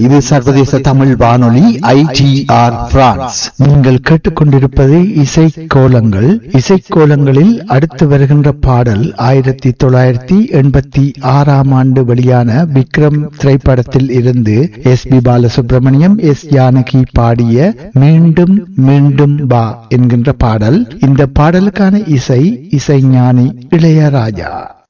இது சர்வதேச தமிழ் வானொலி ITR பிரான்ஸ். நீங்கள் கேட்டுக்கொண்டிருப்பது இசைக்கோலங்கள். இசைக்கோலங்களில் அடுத்து வருகின்ற பாடல் 1986 வெளியான விக்ரம் திரைப்படத்தில் இருந்து SP பாலசுப்ரமணியம், S ஜானகி பாடிய மீண்டும் மீண்டும் வா என்கின்ற பாடல். இந்த பாடலுக்கான இசைஞானி இளையராஜா.